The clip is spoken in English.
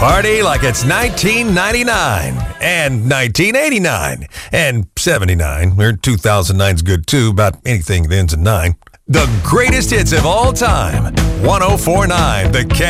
Party like it's 1999 and 1989 and 79. Or 2009's good too, about anything that ends in 9. The greatest hits of all time. 104.9 The Cat.